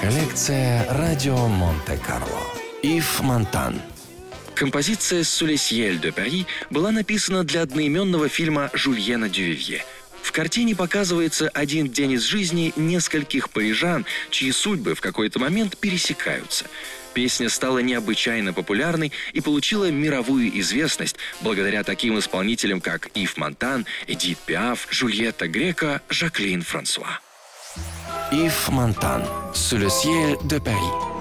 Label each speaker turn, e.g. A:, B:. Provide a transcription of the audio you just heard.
A: Коллекция «Радио Монте-Карло». Ив Монтан.
B: Композиция «Sous les cieux de Paris» была написана для одноименного фильма Жюльена Дювивье. В картине показывается один день из жизни нескольких парижан, чьи судьбы в какой-то момент пересекаются. Песня стала необычайно популярной и получила мировую известность благодаря таким исполнителям, как Ив Монтан, Эдит Пиаф, Жюльетта Греко, Жаклин Франсуа.
A: Ив Монтан. «Sous le ciel de Paris».